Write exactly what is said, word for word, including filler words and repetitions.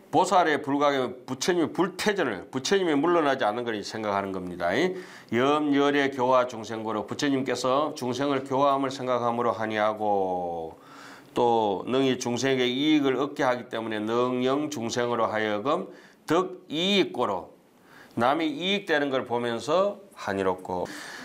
보살에 불과하게 부처님이 불퇴전을 부처님이 물러나지 않는 걸 생각하는 겁니다. 염열의 교화 중생고로 부처님께서 중생을 교화함을 생각함으로 하니하고 또 능히 중생에게 이익을 얻게 하기 때문에 능영 중생으로 하여금 득이익고로 남이 이익되는 걸 보면서 한이롭고